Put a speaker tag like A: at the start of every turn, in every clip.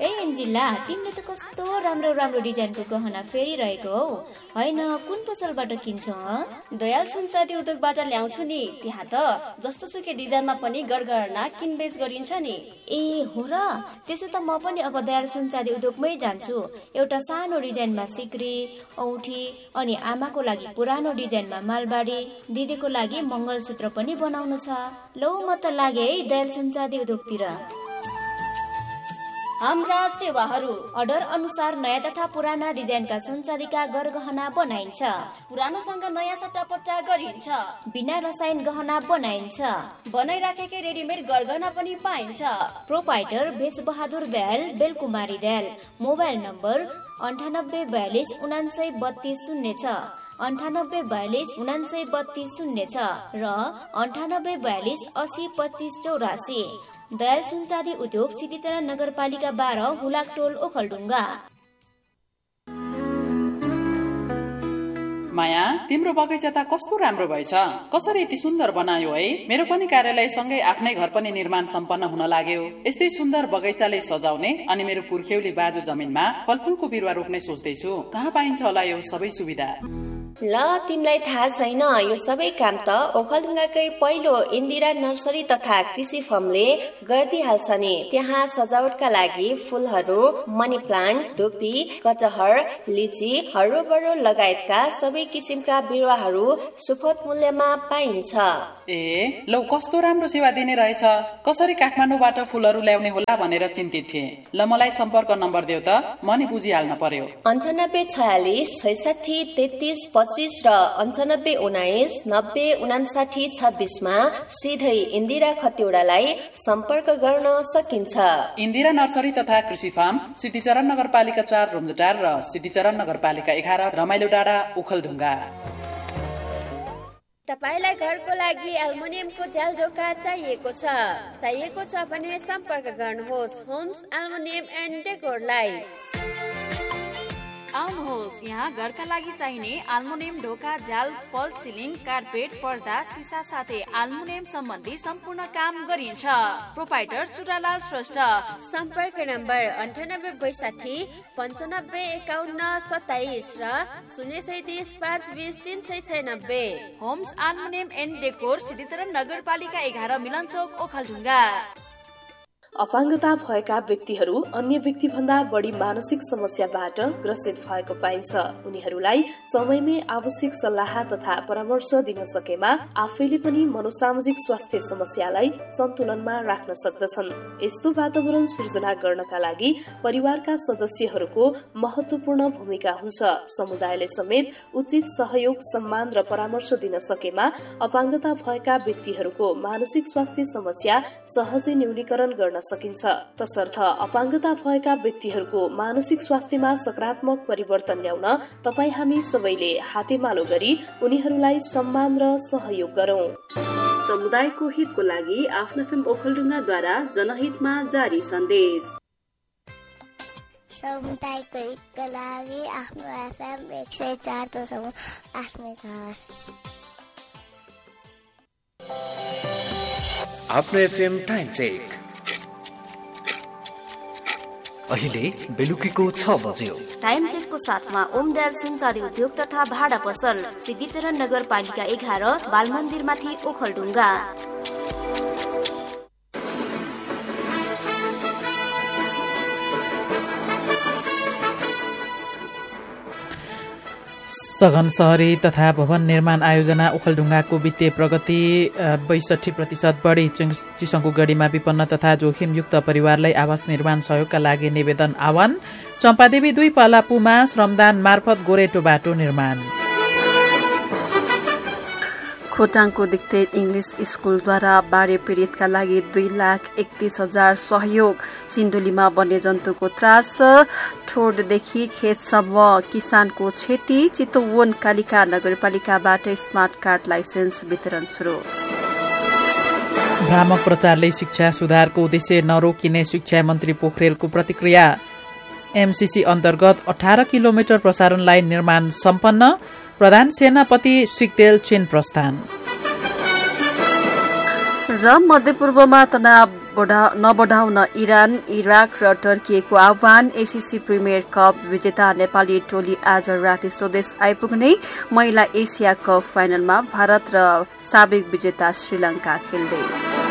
A: ए Angela, तिमीले त कस्तो राम्रो राम्रो डिजाइनको गहना फेरिरहेको हौ। होइन, कुन पसलबाट किन्छौ?
B: दयाल सुनचाँदी उद्योगबाट ल्याउँछु नि। त्यहाँ त जस्तो सुकै डिजाइनमा पनि गरगहना किनबेच गरिन्छ नि।
A: ए हो र, त्यसो त म पनि अब दयाल सुनचाँदी उद्योगमै जान्छु। एउटा सानो डिजाइनमा सिक्री, औठी, अनि आमाको लागि पुरानो डिजाइनमा मालबाडी, दिदीको लागि मङ्गलसूत्र पनि बनाउनु छ। लौ म त लागे है दयाल सुनचाँदी उद्योगतिर।
B: हाम्रा सेवाहरू
A: अर्डर अनुसार नयाँ तथा पुराना डिजाइनका सुनचाँदीका गरगहना बनाइन्छ।
B: पुरानोसँग नयाँ सट्टापट्टा गरिन्छ।
A: बिना रसायन गहना बनाइन्छ।
B: बनाइराखेकै रेडिमेड गरगहना पनि पाइन्छ।
A: Proprietor Bhesh Bahadur Dayal, बेलकुमारी Dayal. Mobile number 9842 9842 9932 र 9842 802584। दयाल सुनचाँदी उद्योग सिद्धिचरण नगरपालिका 12 हुलाकटोल ओखलढुङ्गा।
C: माया, तिम्रो बगैँचा त कस्तो राम्रो भएछ। कसरी यति सुन्दर बनायो है। मेरो पनि कार्यालय सँगै आफ्नै घर पनि निर्माण सम्पन्न हुन लाग्यो। यस्तै सुन्दर बगैँचाले सजाउने अनि मेरो पुर्ख्यौली बाजु जमिनमा फलफुलको बिरुवा रोप्ने सोच्दैछु। कहाँ पाइन्छ होला यो सबै सुविधा?
D: ल, तिमीलाई थाहा छैन, यो सबै काम त ओखलढुङ्गाकै पहिलो इन्दिरा नर्सरी तथा कृषि फर्मले गरिदिइहाल्छ नि। त्यहाँ सजावटका लागि फुलहरू, मनी प्लान्ट, धुपी, कटहर, लिची, हरोबरो लगायतका सबै किसिमका बिरुवाहरू सुपथ मूल्यमा पाइन्छ।
C: ए लौ, कस्तो राम्रो सेवा दिने रहेछ। कसरी काठमाडौँबाट फुलहरू ल्याउने होला भनेर चिन्तित थिए। ल, मलाई सम्पर्क नम्बर देऊ त, म नि बुझिहाल्न पर्यो।
D: 9846 66 33 25 र 9819 90 59 26 मा सिधै इन्दिरा खतिवडालाई सम्पर्क गर्न सकिन्छ।
C: इन्दिरा नर्सरी तथा कृषि फार्म, सिद्धिचरण नगरपालिका 4 रुम्जाटार र सिद्धिचरण नगरपालिका 11 रमाइलो डाँडा ओखलढुङ्गा।
E: तपाईलाई घरको लागि एल्युमिनियमको झ्याल ढोका चाहिएको छ भने सम्पर्क गर्नुहोस् होम्स एल्युमिनियम एन्ड डेकोरलाई।
B: आउनुहोस्, यहाँ घरका लागि चाहिने एल्युमिनियम ढोका, झ्याल, फल सिलिङ, कार्पेट, पर्दा, सिसा साथै एल्युमिनियम सम्बन्धी सम्पूर्ण काम गरिन्छ। प्रोपाइटर चुरालाल श्रेष्ठ।
E: सम्पर्क नम्बर 9862 9551 27 र 030 520 396।
B: Homes aluminium and decor, Siddhicharan नगरपालिका 11 मिलनचोक ओखलढुङ्गा।
F: अपाङ्गता भएका व्यक्तिहरू अन्य व्यक्ति भन्दा बढी मानसिक समस्याबाट ग्रसित भएको पाइन्छ। उनीहरूलाई समयमै आवश्यक सल्लाह तथा परामर्श दिन सकेमा आफैले पनि मनोसामाजिक स्वास्थ्य समस्यालाई सन्तुलनमा राख्न सक्दछन्। यस्तो वातावरण सृजना गर्नका लागि परिवारका सदस्यहरूको महत्वपूर्ण भूमिका हुन्छ। समुदायले समेत उचित सहयोग, सम्मान र परामर्श दिन सकेमा अपाङ्गता भएका व्यक्तिहरूको मानसिक स्वास्थ्य समस्या सहजै न्यूनीकरण गर्न सकिन्छ। तसर्थ अपाङ्गता भएका व्यक्तिहरूको मानसिक स्वास्थ्यमा सकारात्मक परिवर्तन ल्याउन तपाईँ हामी सबैले हातेमालो गरी उनीहरूलाई सम्मान र सहयोग गरौं।
G: समुदायको हितको लागि आफ्नो एफएम ओखलढुङ्गाद्वारा जनहितमा जारी सन्देश।
H: समुदायको हितको लागि आफ्नो एफएम 104.8 मेगाहर्ज।
I: आफ्नो एफएम टाइम चेक। अहिले बेलुकीको 6 बज्यो।
A: टाइम चेकको साथमा ओम दयाल सुनचाँदी उद्योग तथा भाडा पसल, सिद्धिचरण नगरपालिका 11 बालमन्दिरमाथि ओखलढुङ्गा।
J: सघन शहरी तथा भवन निर्माण आयोजना ओखलढुङ्गाको वित्तीय प्रगति 62% बढी। चिसङ्गु गढीमा विपन्न तथा जोखिमयुक्त परिवारलाई आवास निर्माण सहयोगका लागि निवेदन आह्वान। चम्पादेवी 2 पलापुमा श्रमदान मार्फत गोरेटो बाटो निर्माण।
K: खोटाङको दिक्तेट इङ्ग्लिस स्कुलद्वारा बाढी पीडितका लागि 2,31,000 सहयोग। सिन्धुलीमा वन्यजन्तुको त्रास, ठोडदेखि खेतसम्म किसानको क्षति। Chitwan Kalika नगरपालिकाबाट smart card licence वितरण सुरु।
J: भ्रामक प्रचारले शिक्षा सुधारको उद्देश्य नरोकिने शिक्षा मन्त्री पोखरेलको प्रतिक्रिया। एमसीसी अन्तर्गत 18 किलोमिटर प्रसारण लाइन निर्माण सम्पन्न। प्रधान सेनापति सिक्देल चीन प्रस्थान।
K: र मध्यपूर्वमा तनाव नबढाउन इरान, इराक र टर्कीको आह्वान। एसीसी प्रिमियर कप विजेता नेपाली टोली आज राति स्वदेश आइपुग्ने। महिला एसिया कप फाइनलमा भारत र साबिक विजेता श्रीलंका खेल्दै।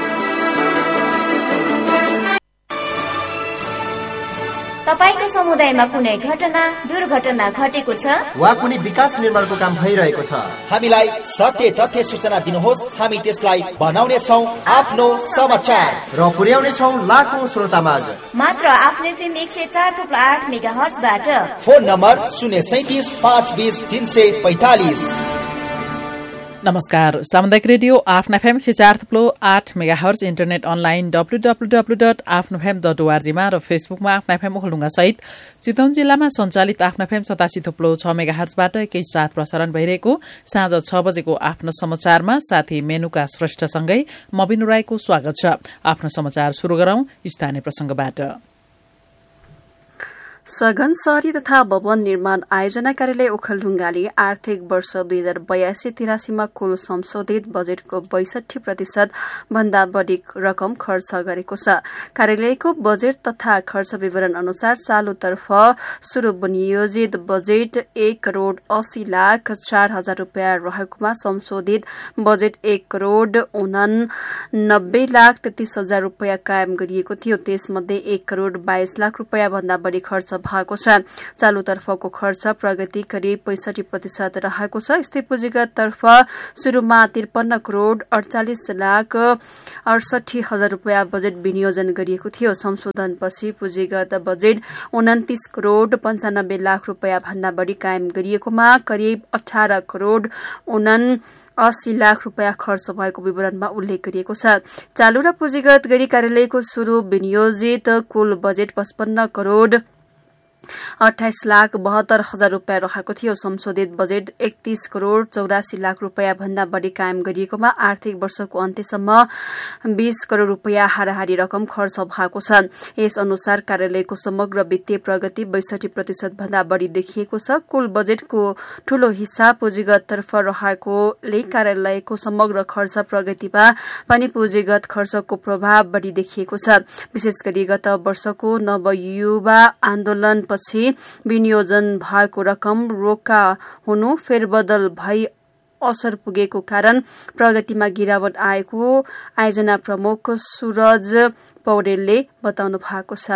A: तपाईको समुदायमा कुनै घटना दुर्घटना घटेको छ
L: वा कुनै विकास निर्माणको काम भइरहेको छ, हामीलाई सत्य तथ्य सूचना दिनुहोस्। हामी त्यसलाई बनाउने छौं आफ्नो समाचार र पुर्याउने छौं लाखौं श्रोतामाझ
A: मात्र आफ्नो एफएम 104.8 मेगाहर्जबाट।
L: Phone number 037 520 345।
J: नमस्कार, सामुदायिक रेडियो आफ्ना FM 104.8 megahertz, internet online www.afnafm.org मा र फेसबुकमा आफ्ना एफएम ओखलढुङ्गा सहित चितवन जिल्लामा सञ्चालित आफ्ना एफएम 87.6 मेगाहर्जबाट एकैसाथ प्रसारण भइरहेको साँझ 6 बजेको आफ्नो समाचारमा साथी मेनुका श्रेष्ठसँगै म बिनु राईको स्वागत छ। आफ्नो समाचार शुरू गरौं स्थानीय प्रसंगबाट।
K: सघन शहरी तथा भवन निर्माण आयोजना कार्यालय ओखलढुङ्गाले आर्थिक वर्ष 2082-83 कुल संशोधित बजेटको 62% भन्दा बढ़ी रकम खर्च गरेको छ। कार्यालयको बजेट तथा खर्च विवरण अनुसार चालुतर्फ शुरू विनियोजित बजेट 1,80,04,000 रूपियाँ रहेकोमा संशोधित बजेट 1,89,33,000 रूपियाँ कायम गरिएको थियो। त्यसमध्ये 1,22,00,000 रूपियाँ भन्दा बढ़ी खर्च भएको छ। चालुतर्फको खर्च प्रगति करिब 65% रहेको छ। यस्तै पुँजीगत तर्फ शुरूमा 53,48,68,000 रूपियाँ बजेट विनियोजन गरिएको थियो। संशोधनपछि पुँजीगत बजेट 29,95,00,000 रूपियाँ भन्दा बढ़ी कायम गरिएकोमा करिब 18,79,80,00,000 रूपियाँ खर्च भएको विवरणमा उल्लेख गरिएको छ। चालू र पुँजीगत गरी कार्यालयको शुरू विनियोजित कुल बजेट 55,28,72,000 रूपियाँ रहेको थियो। संशोधित बजेट 31,84,00,000 रूपियाँ भन्दा बढ़ी कायम गरिएकोमा आर्थिक वर्षको अन्त्यसम्म 20 करोड़ रूपियाँ हाराहारी रकम खर्च भएको छ। यस अनुसार कार्यालयको समग्र वित्तीय प्रगति 62% भन्दा बढ़ी देखिएको छ। कुल बजेटको ठूलो हिस्सा पुँजीगत तर्फ रहेकोले कार्यालयको समग्र खर्च प्रगतिमा पनि पुँजीगत खर्चको प्रभाव बढ़ी देखिएको छ। विशेष गरी गत वर्षको नवयुवा आन्दोलन पछि विनियोजन भएको रकम रोका हुनु फेरबदल भई असर पुगेको कारण प्रगतिमा गिरावट आएको आयोजना प्रमुख सूरज पौडेलले बताउनु भएको छ।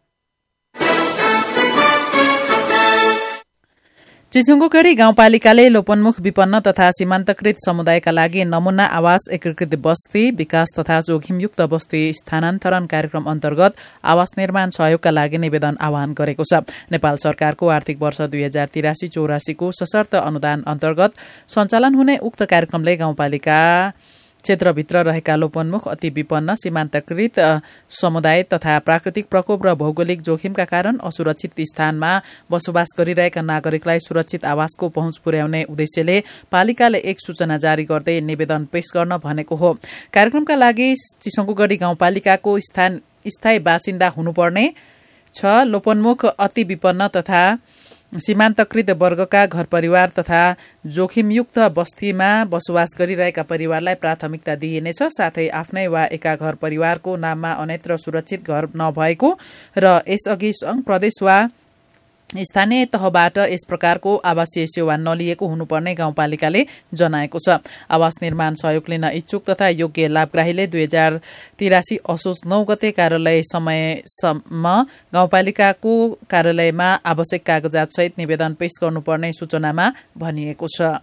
J: चिसुङ्गोगढी गाउँपालिकाले लोपन्मुख विपन्न तथा सीमान्तकृत समुदायका लागि नमूना आवास एकीकृत बस्ती विकास तथा जोखिमयुक्त बस्ती स्थानान्तरण कार्यक्रम अन्तर्गत आवास निर्माण सहयोगका लागि निवेदन आह्वान गरेको छ। नेपाल सरकारको आर्थिक वर्ष 2083-84 को सशर्त अनुदान अन्तर्गत सञ्चालन हुने उक्त कार्यक्रमले गाउँपालिका क्षेत्रभित्र रहेका लोपन्मुख अति विपन्न सीमान्तकृत समुदाय तथा प्राकृतिक प्रकोप र भौगोलिक जोखिमका कारण असुरक्षित स्थानमा बसोबास गरिरहेका नागरिकलाई सुरक्षित आवासको पहुँच पुर्याउने उद्देश्यले पालिकाले एक सूचना जारी गर्दै निवेदन पेश गर्न भनेको हो। कार्यक्रमका लागि चिसुङ्गोगढी गाउँपालिकाको स्थायी बासिन्दा हुनुपर्ने छ। लोपन्मुख अति विपन्न तथा सीमान्तकृत वर्गका घर परिवार तथा जोखिमयुक्त बस्तीमा बसोबास गरिरहेका परिवारलाई प्राथमिकता दिइनेछ। साथै आफ्नै वा एका घर परिवारको नाममा अन्यत्र सुरक्षित घर नभएको र यसअघि संघ प्रदेश वा स्थानीय तहबाट यस प्रकारको आवासीय सेवा नलिएको हुनुपर्ने गाउँपालिकाले जनाएको छ। आवास निर्माण सहयोग लिन इच्छुक तथा योग्य लाभग्राहीले 2083 असोज 9 गते कार्यालय समयसम्म गाउँपालिकाको कार्यालयमा आवश्यक कागजात सहित निवेदन पेश गर्नुपर्ने सूचनामा भनिएको छ।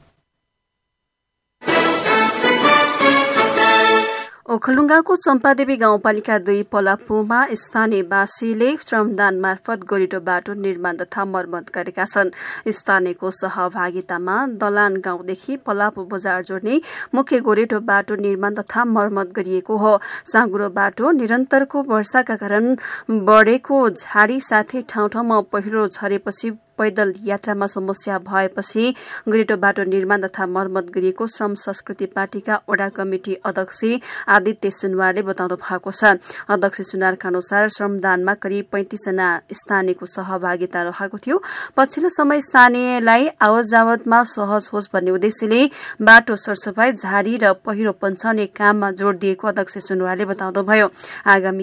K: ओखलढुङ्गाको चम्पादेवी गाउँपालिका 2 पलाफूमा स्थानीयवासीले श्रमदान मार्फत गोरेटो बाटो निर्माण तथा मर्मत गरेका छन्। स्थानीयको सहभागितामा दलान गाउँदेखि पलाफू बजार जोड्ने मुख्य गोरेटो बाटो निर्माण तथा मर्मत गरिएको हो। साँगुरो बाटो निरन्तरको वर्षाका कारण बढेको झाडी साथै ठाउँ ठाउँमा पहिरो झरेपछि पैदल यात्रामा समस्या भएपछि गोरेटो बाटो निर्माण तथा मर्मत गरिएको श्रम संस्कृति पार्टीका वडा कमिटी अध्यक्ष आदित्य सुनवारले बताउनु भएको छ। अध्यक्ष सुनारका अनुसार श्रमदानमा करिब 35 जना स्थानीयको सहभागिता रहेको थियो। पछिल्लो समय स्थानीयलाई आवत जावतमा सहज होस् भन्ने उद्देश्यले बाटो सरसफाई, झाडी र पहिरो पन्छाउने काममा जोड़ दिएको अध्यक्ष सुनवारले बताउनुभयो। आगामी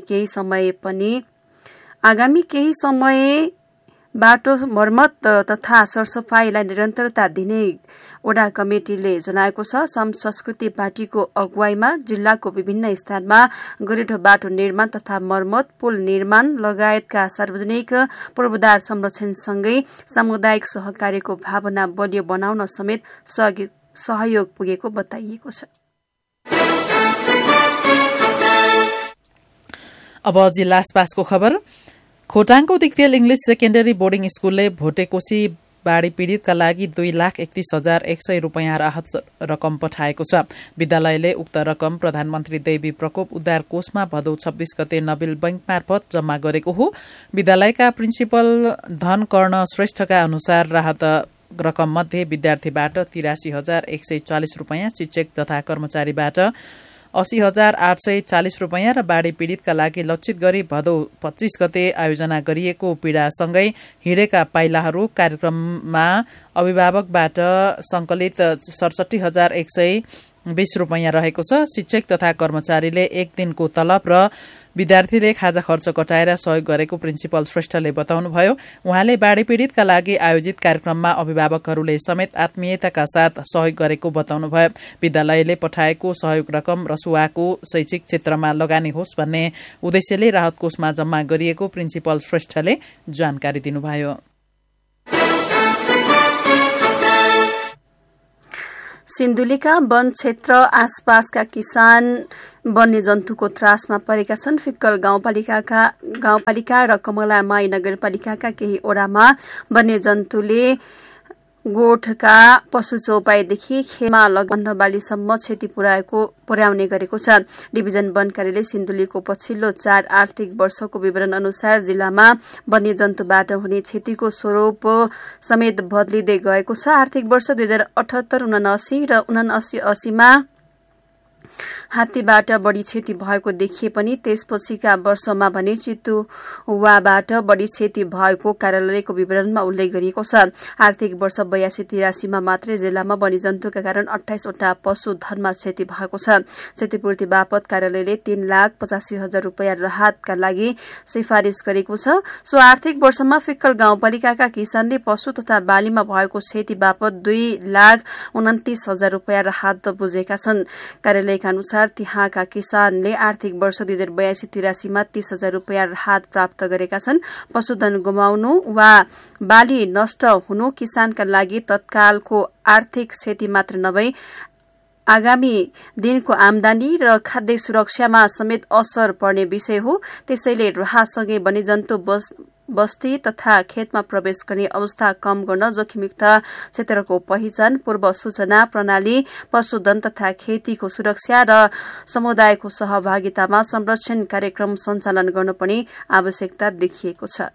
K: केही समय बाटो मर्मत तथा सरसफाईलाई निरन्तरता दिने वडा कमिटिले जनाएको छ। श्रम संस्कृति पार्टीको अगुवाईमा जिल्लाको विभिन्न स्थानमा गोरेटो बाटो निर्माण तथा मर्मत, पुल निर्माण लगायतका सार्वजनिक पूर्वाधार संरक्षणसँगै सामुदायिक सहकार्यको भावना बलियो बनाउन समेत सहयोग पुगेको बताइएको छ।
J: अब जिल्ला आसपासको खबर। खोटाङको Diktel English secondary boarding स्कूलले Bhote Koshi बाढ़ी पीड़ितका लागि 2,31,100 रूपियाँ राहत रकम पठाएको छ। विद्यालयले उक्त रकम प्रधानमन्त्री दैवी प्रकोप उद्धार कोषमा भदौ 26 गते नबिल बैंक मार्फत जम्मा गरेको हो। विद्यालयका प्रिन्सिपल धन कर्ण श्रेष्ठका अनुसार राहत रकम मध्ये विद्यार्थीबाट 83,140 रूपियाँ, शिक्षक तथा कर्मचारीबाट 80,840 रूपियाँ र बाढ़ी पीड़ितका लागि लक्षित गरी भदौ 25 गते आयोजना गरिएको पीड़ासँगै हिँडेका पाइलाहरू कार्यक्रममा अभिभावकबाट संकलित 67,120 रूपियाँ रहेको छ। शिक्षक तथा कर्मचारीले एक दिनको तलब र विद्यार्थीले खाजा खर्च कटाएर सहयोग गरेको प्रिन्सिपल श्रेष्ठले बताउनुभयो। उहाँले बाढ़ी पीड़ितका लागि आयोजित कार्यक्रममा अभिभावकहरूले समेत आत्मीयताका साथ सहयोग गरेको बताउनुभयो। विद्यालयले पठाएको सहयोग रकम रसुवाको शैक्षिक क्षेत्रमा लगानी होस् भन्ने उद्देश्यले राहत कोषमा जम्मा गरिएको प्रिन्सिपल श्रेष्ठले जानकारी दिनुभयो।
K: सिन्धुलीका वन क्षेत्र आसपासका किसान वन्यजन्तुको त्रासमा परेका छन्। फिक्कल गाउँपालिका र कमलामाई नगरपालिकाका केही ओडामा वन्यजन्तुले गोठका पशु चौपाईदेखि खेमा अन्नबालीसम्म क्षति पुर्याउने गरेको छ। डिभिजन वन कार्यालय सिन्धुलीको पछिल्लो 4 आर्थिक वर्षको विवरण अनुसार जिल्लामा वन्यजन्तुबाट हुने क्षतिको स्वरूप समेत बदलिँदै गएको छ। आर्थिक वर्ष 2078-79 र 79-80 मा हात्तीबाट बढ़ी क्षति भएको देखिए पनि त्यसपछिका वर्षमा भने चितुवाबाट बढ़ी क्षति भएको कार्यालयको विवरणमा उल्लेख गरिएको छ। आर्थिक वर्ष 82-83 मा मात्रै जिल्लामा वन्यजन्तुका कारण 28 वटा पशुधनमा क्षति भएको छ। क्षतिपूर्ति बापत कार्यालयले 3,85,000 रूपियाँ राहतका लागि सिफारिश गरेको छ। सो आर्थिक वर्षमा फिक्कल गाउँपालिकाका किसानले पशु तथा बालीमा भएको क्षति बापत 2,29,000 रूपियाँ राहत बुझेका छन्। कार्यालयका अनुसार त्यहाँका किसानले आर्थिक वर्ष 2082-83 मा 30,000 रूपियाँ राहत प्राप्त गरेका छन्। पशुधन गुमाउनु वा बाली नष्ट हुनु किसानका लागि तत्कालको आर्थिक क्षति मात्र नभई आगामी दिनको आमदानी र खाद्य सुरक्षामा समेत असर पर्ने विषय हो। त्यसैले राहतसँगै वन्यजन्तु बस्ती तथा खेतमा प्रवेश गर्ने अवस्था कम गर्न जोखिमयुक्त क्षेत्रको पहिचान, पूर्व सूचना प्रणाली, पशुधन तथा खेतीको सुरक्षा र समुदायको सहभागितामा संरक्षण कार्यक्रम सञ्चालन गर्नुपर्ने आवश्यकता देखिएको छ।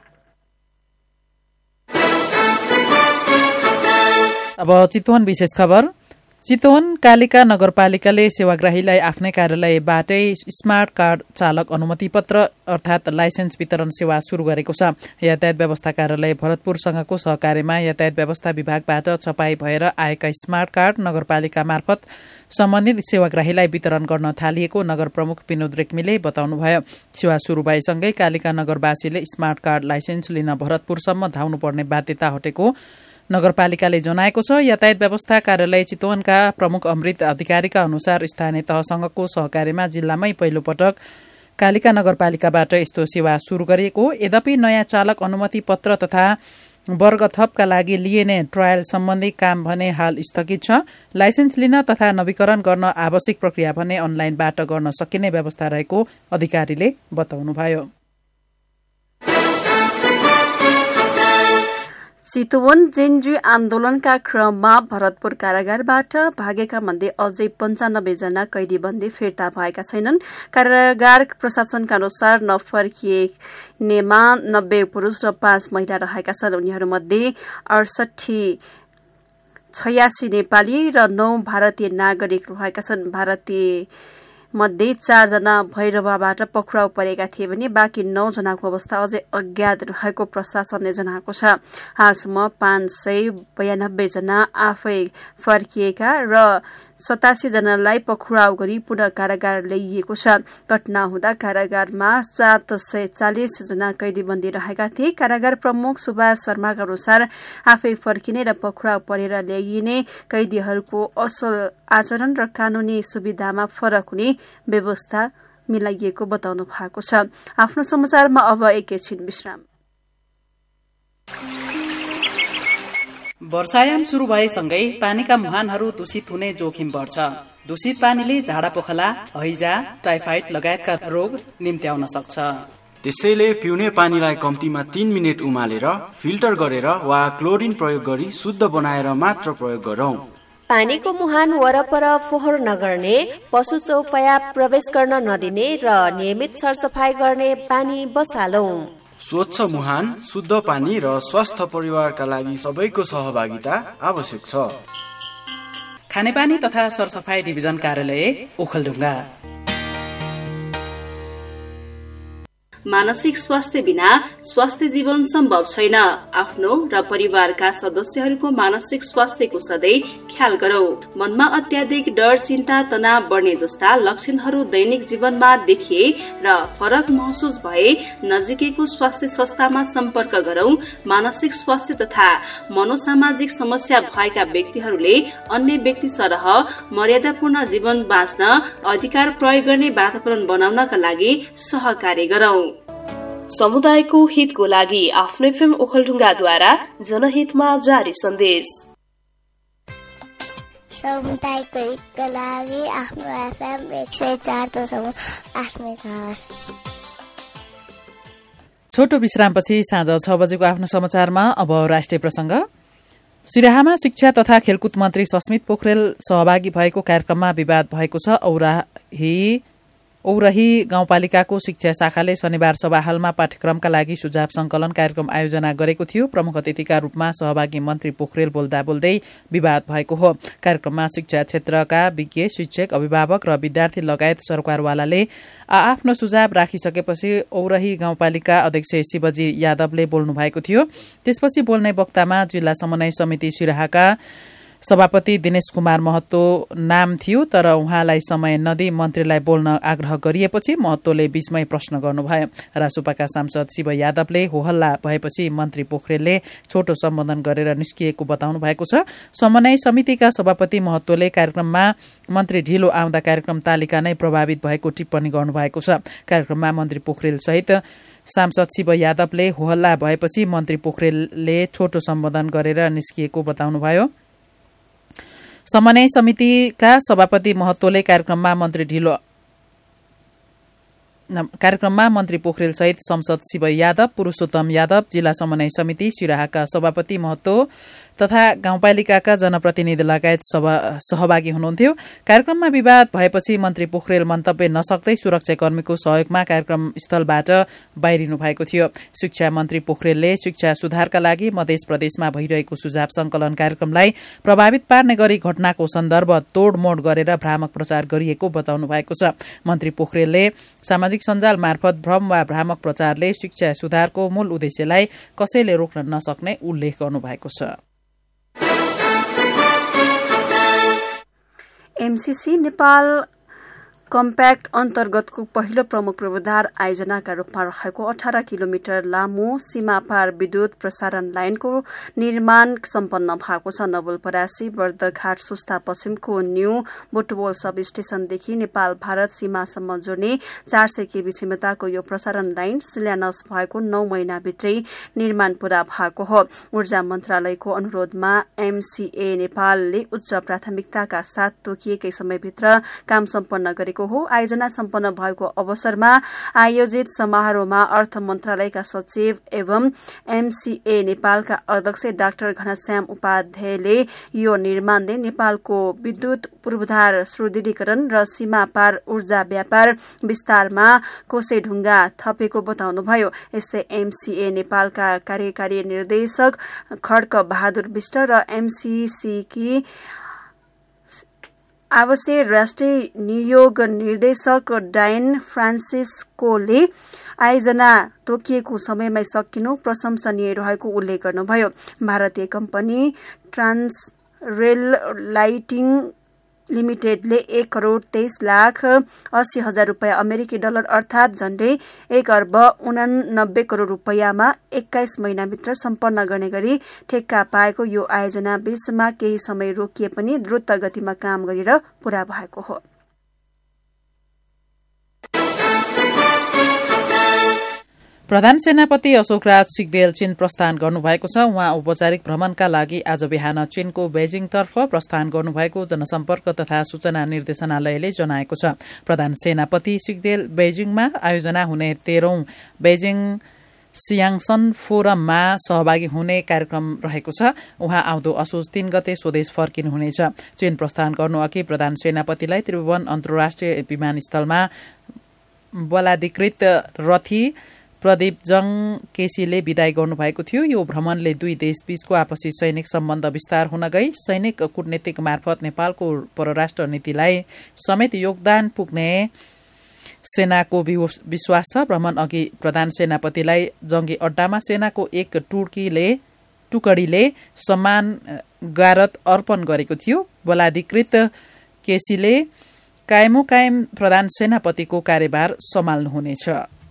J: अब चितवन विशेष खबर। चितवन कालिका नगरपालिकाले सेवाग्राहीलाई आफ्नै कार्यालयबाटै स्मार्ट कार्ड चालक अनुमति पत्र अर्थात लाइसेन्स वितरण सेवा शुरू गरेको छ। यातायात व्यवस्था कार्यालय भरतपुरसँगको सहकार्यमा यातायात व्यवस्था विभागबाट छपाई भएर आएका स्मार्ट कार्ड नगरपालिका मार्फत सम्बन्धित सेवाग्राहीलाई वितरण गर्न थालिएको नगर प्रमुख विनोद रेग्मीले बताउनुभयो। सेवा शुरू भएसँगै कालिका नगरवासीले स्मार्ट कार्ड लाइसेन्स लिन भरतपुरसम्म धाउनुपर्ने बाध्यता हटेको नगरपालिकाले जनाएको छ। यातायात व्यवस्था कार्यालय चितवनका प्रमुख अमृत अधिकारीका अनुसार स्थानीय तहसँगको सहकार्यमा जिल्लामै पहिलो पटक कालिका नगरपालिकाबाट यस्तो सेवा शुरू गरिएको। यद्यपि नयाँ चालक अनुमति पत्र तथा वर्ग थपका लागि लिइने ट्रायल सम्बन्धी काम भने हाल स्थगित छ। लाइसेन्स लिन तथा नवीकरण गर्न आवश्यक प्रक्रिया भने अनलाइनबाट गर्न सकिने व्यवस्था रहेको अधिकारीले बताउनुभयो।
K: चितवन जेनजी आन्दोलनका क्रममा भरतपुर कारागारबाट भागेका मध्ये अझै 95 जना कैदीबन्दी फिर्ता भएका छैनन्। कारागार प्रशासनका अनुसार नफर्किएनेमा 90 पुरूष र 5 महिला रहेका छन्। उनीहरूमध्ये 86 नेपाली र 9 भारतीय नागरिक रहेका छन्। भारतीय मध्ये 4 जना भैरवाबाट पक्राउ परेका थिए भने बाँकी 9 जनाको अवस्था अझै अज्ञात रहेको प्रशासनले जनाएको छ। हालसम्म 592 जना आफै फर्किएका र 87 जनालाई पक्राउ गरी पुनः कारागार ल्याइएको छ। घटना हुँदा कारागारमा 740 जना कैदीबन्दी रहेका थिए। कारागार प्रमुख सुभाष शर्माका अनुसार आफै फर्किने र पक्राउ परेर ल्याइने कैदीहरूको असल आचरण र कानूनी सुविधामा फरक हुने व्यवस्था मिलाइएको बताउनु भएको छ। आफ्नो समाचारमा अब एकैछिन विश्राम।
C: वर्षायाम शुरू भएसँगै पानीका मुहानहरू दूषित हुने जोखिम बढ्छ। दूषित पानीले झाडापोखला, हैजा, टाइफाइड लगायतका रोग निम्त्याउन सक्छ।
M: त्यसैले पिउने पानीलाई कम्तीमा 3 मिनेट उमालेर फिल्टर गरेर वा क्लोरिन प्रयोग गरी शुद्ध बनाएर मात्र प्रयोग गरौं।
E: पानीको मुहान वरपर फोहोर नगर्ने, पशु चौपाया प्रवेश गर्न नदिने र नियमित सरसफाई गर्ने पानी बसालौं।
M: स्वच्छ मुहान, शुद्ध पानी र स्वस्थ परिवारका लागि सबैको सहभागिता आवश्यक छ।
C: खानेपानी तथा सरसफाई डिभिजन कार्यालय ओखलढुङ्गा।
G: मानसिक स्वास्थ्य बिना स्वास्थ्य जीवन सम्भव छैन। आफ्नो र परिवारका सदस्यहरूको मानसिक स्वास्थ्यको सधैँ ख्याल गरौ। मनमा अत्याधिक डर, चिन्ता, तनाव बढ्ने जस्ता लक्षणहरू दैनिक जीवनमा देखिए र फरक महसुस भए नजिकैको स्वास्थ्य संस्थामा सम्पर्क गरौ। मानसिक स्वास्थ्य तथा मनोसामाजिक समस्या भएका व्यक्तिहरूले अन्य व्यक्ति सरह मर्यादापूर्ण जीवन बाँच्न अधिकार प्रयोग गर्ने वातावरण बनाउनका लागि सहकार्य गरौ।
F: समुदायको हितको लागि आफ्नो एफएम ओखलढुङ्गाद्वारा जनहितमा जारी सन्देश।
H: समुदायको हितको लागि आफ्नो एफएम 104.8 मेगाहर्ज।
J: छोटो विश्रामपछि साँझ 6 बजेको आफ्नो समाचारमा अब राष्ट्रिय प्रसंग। सिराहामा शिक्षा तथा खेलकुद मन्त्री सस्मित पोखरेल सहभागी भएको कार्यक्रममा विवाद भएको छ। औरही गाउँपालिकाको शिक्षा शाखाले शनिबार सभा हलमा पाठ्यक्रमका लागि सुझाव संकलन कार्यक्रम आयोजना गरेको थियो। प्रमुख अतिथिका रूपमा सहभागी मन्त्री पोखरेल बोल्दा बोल्दै विवाद भएको हो। कार्यक्रममा शिक्षा क्षेत्रका विज्ञ, शिक्षक, अभिभावक र विद्यार्थी लगायत सरकारवालाले आफ्नो सुझाव राखिसकेपछि औरही गाउँपालिका अध्यक्ष शिवजी यादवले बोल्नु भएको थियो। त्यसपछि बोल्ने वक्तामा जिल्ला समन्वय समिति सिराहाका सभापति दिनेश कुमार महतो नाम थियो, तर उहाँलाई समय नदिई मन्त्रीलाई बोल्न आग्रह गरिएपछि महतोले बीचमै प्रश्न गर्नुभयो। रासुपाका सांसद शिव यादवले होहल्ला भएपछि मन्त्री पोखरेलले छोटो सम्बोधन गरेर निस्किएको बताउनु भएको छ। समन्वय समितिका सभापति महतोले कार्यक्रममा मन्त्री ढिलो आउँदा कार्यक्रम तालिका नै प्रभावित भएको टिप्पणी गर्नुभएको छ। कार्यक्रममा मन्त्री पोखरेल सहित सांसद शिव यादवले होहल्ला भएपछि मन्त्री पोखरेलले छोटो सम्बोधन गरेर निस्किएको बताउनुभयो। समन्वय समितिका सभापति महतोले कार्यक्रममा मन्त्री पोखरेल सहित संसद शिव यादव, पुरूषोत्तम यादव, जिल्ला समन्वय समिति सिराहाका सभापति महतो तथा गाउँपालिकाका जनप्रतिनिधि लगायत सहभागी हुनुहुन्थ्यो। कार्यक्रममा विवाद भएपछि मन्त्री पोखरेल मन्तव्य नसक्दै सुरक्षाकर्मीको सहयोगमा कार्यक्रम स्थलबाट बाहिरिनु भएको थियो। शिक्षा मन्त्री पोखरेलले शिक्षा सुधारका लागि मध्य प्रदेशमा भइरहेको सुझाव संकलन कार्यक्रमलाई प्रभावित पार्ने गरी घटनाको सन्दर्भ तोडमोड गरेर भ्रामक प्रचार गरिएको बताउनु भएको छ। मन्त्री पोखरेलले सामाजिक सञ्जाल मार्फत भ्रम वा भ्रामक प्रचारले शिक्षा सुधारको मूल उद्देश्यलाई कसैले रोक्न नसक्ने उल्लेख गर्नुभएको छ।
K: एमसीसी नेपाल कम्प्याक्ट अन्तर्गतको पहिलो प्रमुख पूर्वाधार आयोजनाका रूपमा रहेको 18 किलोमिटर लामो सीमापार विद्युत प्रसारण लाइनको निर्माण सम्पन्न भएको छ। नवलपरासी बर्दघाट सुस्ता पश्चिमको न्यू बुटवल सब स्टेशनदेखि नेपाल भारत सीमासम्म जोड्ने 400 केबी क्षमताको यो प्रसारण लाइन शिलान्यास भएको 9 महिनाभित्रै निर्माण पूरा भएको हो। ऊर्जा मन्त्रालयको अनुरोधमा एमसीए नेपालले उच्च प्राथमिकताका साथ तोकिएकै समयभित्र काम सम्पन्न गरेको भएको हो। आयोजना सम्पन्न भएको अवसरमा आयोजित समारोहमा अर्थ मन्त्रालयका सचिव एवं एमसीए नेपालका अध्यक्ष डाक्टर घनश्याम उपाध्यायले यो निर्माणले नेपालको विद्युत पूर्वाधार सुदृढीकरण र सीमा पार ऊर्जा व्यापार विस्तारमा कोसेढुङ्गा थपेको बताउनुभयो। यस्तै एमसीए नेपालका कार्यकारी निर्देशक खड्क बहादुर विष्ट र एमसीसीकी आवश्यक राष्ट्रिय नियोग निर्देशक डाइन फ्रान्सिस्कोले आयोजना तोकिएको समयमै सकिनु प्रशंसनीय रहेको उल्लेख गर्नुभयो। भारतीय कम्पनी ट्रान्स रेल लाइटिङ लिमिटेडले 1,23,80,000 रुपियाँ अमेरिकी डलर अर्थात झण्डै 1,89 करोड रुपियाँमा 21 महिनाभित्र सम्पन्न गर्ने गरी ठेक्का पाएको यो आयोजना बीचमा केही समय रोकिए पनि द्रुत गतिमा काम गरेर पूरा भएको हो।
J: प्रधान सेनापति अशोकराज सिग्देल चीन प्रस्थान गर्नुभएको छ। उहाँ औपचारिक भ्रमणका लागि आज बिहान चीनको बेजिङतर्फ प्रस्थान गर्नुभएको जनसम्पर्क तथा सूचना निर्देशनालयले जनाएको छ। प्रधान सेनापति सिग्देल बेजिङमा आयोजना हुने 13औं बेजिङ सियाङसन फोरममा सहभागी हुने कार्यक्रम रहेको छ। उहाँ आउँदो असोज 3 गते स्वदेश फर्किनुहुनेछ। चीन प्रस्थान गर्नु अघि प्रधान सेनापतिलाई त्रिभुवन अन्तर्राष्ट्रिय विमानस्थलमा बलाधिकृत रथी प्रदीप जङ केसीले विदाई गर्नुभएको थियो। यो भ्रमणले दुई देशबीचको आपसी सैनिक सम्बन्ध विस्तार हुन गई सैनिक कूटनीतिक मार्फत नेपालको परराष्ट्र नीतिलाई समेत योगदान पुग्ने सेनाको विश्वास छ। भ्रमण अघि प्रधान सेनापतिलाई जंगी अड्डामा सेनाको एक टुकडीले सम्मान गारत अर्पण गरेको थियो। बलाधिकृत केसीले कायमोकायम प्रधान सेनापतिको कार्यभार सम्हाल्नुहुनेछ।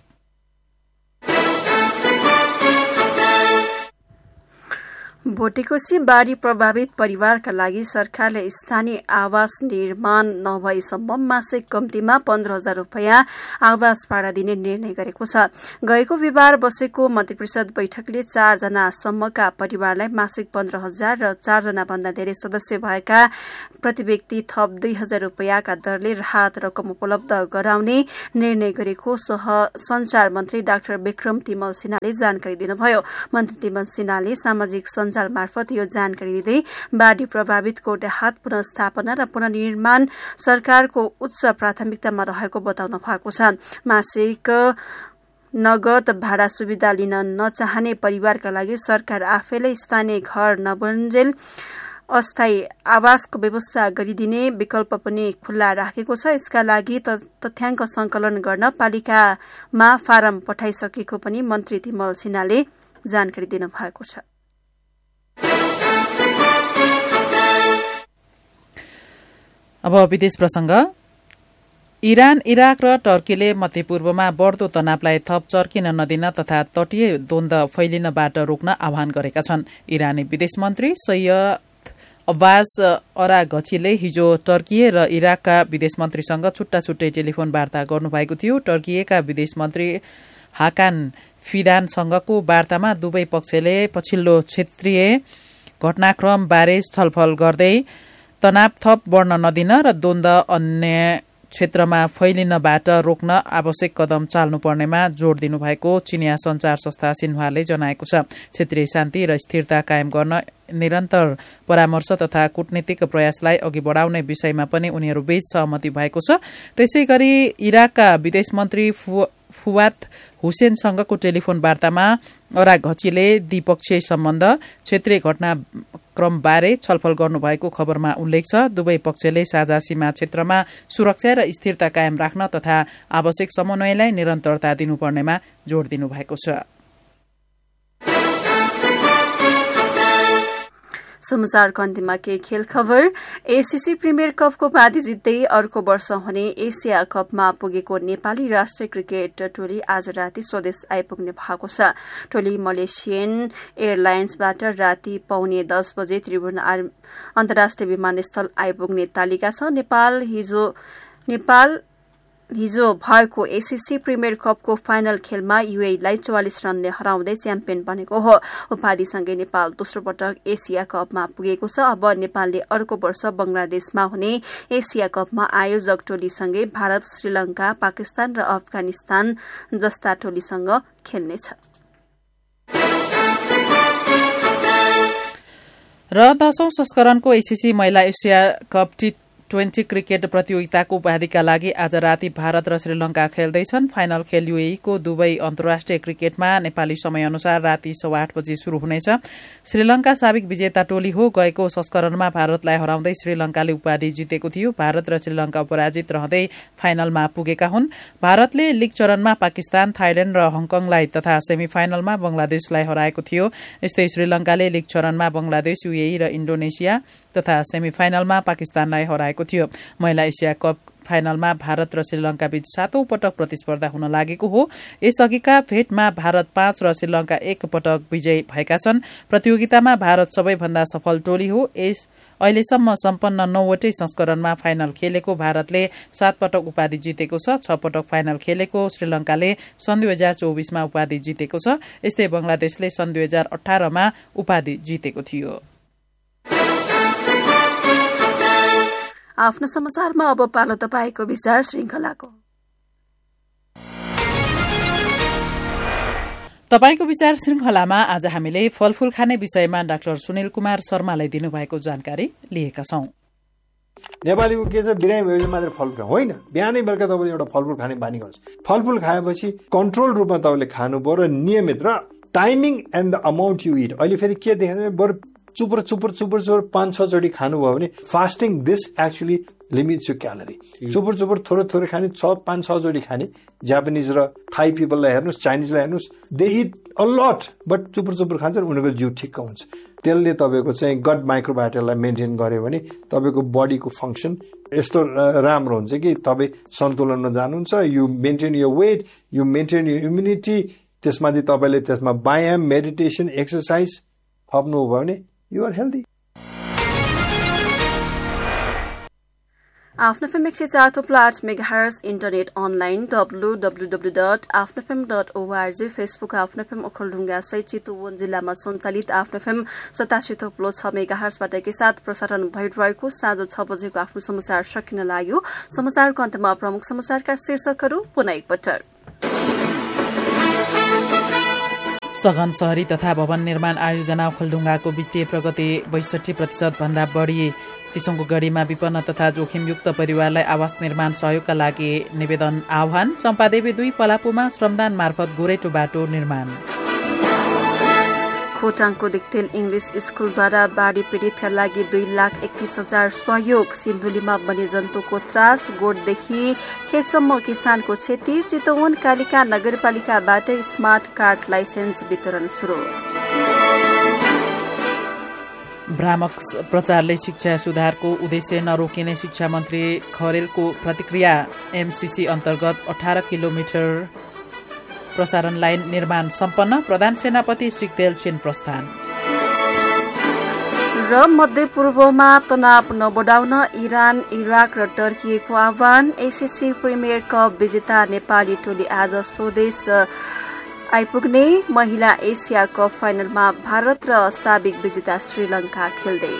K: भोटेकोशी बाढी प्रभावित परिवारका लागि सरकारले स्थानीय आवास निर्माण नभएसम्म मासिक कम्तीमा 15,000 रुपियाँ आवास भाडा दिने निर्णय गरेको छ। गएको बिहिबार बसेको मन्त्रीपरिषद बैठकले 4 जनासम्मका परिवारलाई मासिक 15,000 र 4 जना भन्दा धेरै सदस्य भएका प्रति व्यक्ति थप 2,000 रुपियाँका दरले राहत रकम उपलब्ध गराउने निर्णय गरेको सञ्चार मन्त्री डाक्टर विक्रम तिमल सिन्हाले जानकारी दिनुभयो। मन्त्री तिमल सिन्हाले सामाजिक सञ्जाल मार्फत यो जानकारी दिँदै बाढी प्रभावितको राहत पुनर्स्थापना र पुनर्निर्माण सरकारको उच्च प्राथमिकतामा रहेको बताउनु भएको छ। मासिक नगद भाडा सुविधा लिन नचाहने परिवारका लागि सरकार आफैले स्थानीय घर नबनुन्जेल अस्थायी आवासको व्यवस्था गरिदिने विकल्प पनि खुल्ला राखेको छ। यसका लागि तथ्याङ्क संकलन गर्न पालिकामा फारम पठाइसकेको पनि मन्त्री तिमल सिन्हाले जानकारी दिनुभएको छ।
J: अब विदेश प्रसंग। इरान, इराक र टर्कीले मध्यपूर्वमा बढ़दो तनावलाई थप चर्किन नदिन तथा तटीय द्वन्द्व फैलिनबाट रोक्न आह्वान गरेका छन्। इरानी विदेश मन्त्री सैयद अब्बास अराघचीले हिजो टर्की र इराकका विदेश मन्त्रीसँग छुट्टा छुट्टै टेलिफोन वार्ता गर्नुभएको थियो। टर्कीका विदेश मन्त्री हाकान फिदानसँगको वार्तामा दुवै पक्षले पछिल्लो क्षेत्रीय घटनाक्रम बारे छलफल गर्दै तनाव थप बढ़न नदिन र द्वन्द्व अन्य क्षेत्रमा फैलिनबाट रोक्न आवश्यक कदम चाल्नुपर्नेमा जोड़ दिनुभएको चिनिया संचार संस्था सिन्हुवाले जनाएको छ। क्षेत्रीय शान्ति र स्थिरता कायम गर्न निरन्तर परामर्श तथा कूटनीतिक प्रयासलाई अघि बढ़ाउने विषयमा पनि उनीहरूबीच सहमति भएको छ। त्यसैगरी इराकका विदेश मन्त्री फुवाद हुसेनसँगको टेलिफोन वार्तामा अराघचीले द्विपक्षीय सम्बन्ध क्षेत्रीय घटनाक्रमबारे छलफल गर्नुभएको खबरमा उल्लेख छ। दुवै पक्षले साझा सीमा क्षेत्रमा सुरक्षा र स्थिरता कायम राख्न तथा आवश्यक समन्वयलाई निरन्तरता दिनुपर्नेमा जोड़ दिनुभएको छ।
K: समाचारको अन्त्यमा केही खेल खबर। एसीसी प्रिमियर कपको बाजी जित्दै अर्को वर्ष हुने एसिया कपमा पुगेको नेपाली राष्ट्रिय क्रिकेट टोली आज राति स्वदेश आइपुग्ने भएको छ। टोली मलेसियन एयरलाइन्सबाट राति 9:15 बजे त्रिभुवन अन्तर्राष्ट्रिय विमानस्थल आइपुग्ने तालिका छ। नेपाल हिजो भएको एसीसी प्रिमियर कपको फाइनल खेलमा यूएईलाई 44 रनले हराउँदै च्याम्पियन बनेको हो। उपाधिसँगै नेपाल दोस्रो पटक एसिया कपमा पुगेको छ। अब नेपालले अर्को वर्ष बंगलादेशमा हुने एसिया कपमा आयोजक टोलीसँगै भारत, श्रीलंका, पाकिस्तान र अफगानिस्तान जस्ता टोलीसँग खेल्नेछ।
J: र 10औं संस्करणको एसीसी महिला एसिया कप T20 क्रिकेट प्रतियोगिताको उपाधिका लागि आज राति भारत र श्रीलंका खेल्दैछन्। फाइनल खेल यूएईको दुबई अन्तर्राष्ट्रिय क्रिकेटमा नेपाली समय अनुसार राति 8:15 बजे शुरू हुनेछ। श्रीलंका साबिक विजेता टोली हो। गएको संस्करणमा भारतलाई हराउँदै श्रीलंकाले उपाधि जितेको थियो। भारत र श्रीलंका अपराजित रहँदै फाइनलमा पुगेका हुन्। भारतले लीग चरणमा पाकिस्तान, थाइल्याण्ड र हङकङलाई तथा सेमी फाइनलमा बंगलादेशलाई हराएको थियो। यस्तै श्रीलंकाले लीग चरणमा बंगलादेश, यूएई र इन्डोनेसिया तथा सेमी फाइनलमा पाकिस्तानलाई हराएको थियो। महिला एसिया कप फाइनलमा भारत र श्रीलंका बीच 7औं पटक प्रतिस्पर्धा हुन लागेको हो। यसअघिका भेटमा भारत 5 र श्रीलंका 1 पटक विजयी भएका छन्। प्रतियोगितामा भारत सबैभन्दा सफल टोली हो। अहिलेसम्म सम्पन्न 9वटै संस्करणमा फाइनल खेलेको भारतले 7 पटक उपाधि जितेको छ। 6 पटक फाइनल खेलेको श्रीलंकाले सन् 2024 मा उपाधि जितेको छ। यस्तै बंगलादेशले सन् 2018 मा उपाधि जितेको थियो।
K: आफ्नो समाचारमा अब पालो तपाईको विचार श्रृंखलाको।
J: तपाईको विचार श्रृंखलामा आज हामीले फलफूल खाने विषयमा डाक्टर सुनिल कुमार शर्मालाई दिनुभएको जानकारी लिएका छौं।
N: नेपालीको के छ, बिरामी भएपछि मात्र फलफूल खानु होइन, बिहानै बेलुका तपाईँले एउटा फलफूल खाने बानी गर्नुहोस्। फलफूल खाएपछि कन्ट्रोल रूपमा तपाईँले खानु पर्यो, नियमित र timing and the amount you it. अहिले फेरि के देखाउँछ, बरु चुपुर 5-6 चोटि खानुभयो भने fasting this actually limits you calorie. चुपुर थोरै खाने, 5-6 चोटि खाने। जापानिज र थाई पिपललाई हेर्नुहोस्, चाइनिजलाई हेर्नुहोस्, they it a lot but चुपुर खान्छन्, उनीहरूको जिउ ठिक्क हुन्छ। त्यसले तपाईँको चाहिँ गट माइक्रोबायोटालाई मेन्टेन गर्यो भने तपाईँको बडीको फङ्सन यस्तो राम्रो हुन्छ कि तपाईँ सन्तुलनमा जानुहुन्छ। You maintain your weight, you maintain your immunity. त्यसमाथि तपाईँले त्यसमा व्यायाम, मेडिटेसन, एक्सर्साइज थप्नुभयो भने you are healthy.
K: आफ्नो FM 104.8 megahertz internet online www.afnofm.org, Facebook आफ्नो FM ओखलढुङ्गा सहित चितवन जिल्लामा सञ्चालित आफ्नो FM 87.6 मेगाहर्जबाट एकैसाथ प्रसारण भइरहेको साँझ 6 बजेको आफ्नो समाचार सकिन लाग्यो। समाचारको अन्तमा प्रमुख समाचारका शीर्षकहरू पुनः एकपटक।
J: सघन शहरी तथा भवन निर्माण आयोजना ओखलढुङ्गाको वित्तीय प्रगति 62% भन्दा बढी। चिसोङको गढीमा विपन्न तथा जोखिमयुक्त परिवारलाई आवास निर्माण सहयोगका लागि निवेदन आह्वान। चम्पादेवी 2 पलापुमा श्रमदान मार्फत गोरेटो बाटो निर्माण।
K: खोटाङको दिक्तेल इङ्ग्लिस स्कुलद्वारा बाढी पीड़ितका लागि 2,21,000 सहयोग। सिन्धुलीमा वन्यजन्तुको त्रास, गोठदेखि खेतसम्म किसानको क्षति। Chitwan Kalika नगरपालिकाबाट smart card licence वितरण शुरू।
J: भ्रामक प्रचारले शिक्षा सुधारको उद्देश्य नरोकिने शिक्षा मन्त्री खरेलको प्रतिक्रिया। एमसीसी अन्तर्गत 18 किलोमिटर प्रसारण लाइन निर्माण सम्पन्न। प्रधान सेनापति सिक्देल चीन प्रस्थान।
K: र मध्यपूर्वमा तनाव नबढाउन इरान, इराक र टर्कीको आह्वान। एसीसी प्रिमियर कप विजेता नेपाली टोली आज स्वदेश आइपुग्ने। महिला एसिया कप फाइनलमा भारत र साबिक विजेता श्रीलंका खेल्दै।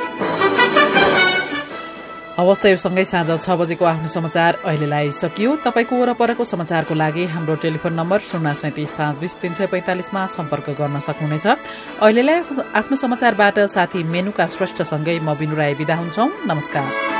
J: अवस्था यो सँगै साँझ 6 बजेको आफ्नो समाचार अहिलेलाई सकियो। तपाईको वरपरको समाचारको लागि हाम्रो टेलिफोन नम्बर 037520345 मा सम्पर्क गर्न सक्नुहुनेछ। अहिलेलाई आफ्नो समाचारबाट साथी मेनुका श्रेष्ठसँगै म बिनु राई बिदा हुन्छौं। नमस्कार।